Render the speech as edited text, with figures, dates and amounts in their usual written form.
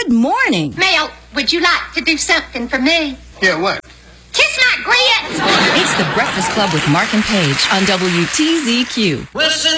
Good morning. Mel, would you like to do something for me? Yeah, what? Kiss my grits! It's the Breakfast Club with Mark and Paige on WTZQ. Well, since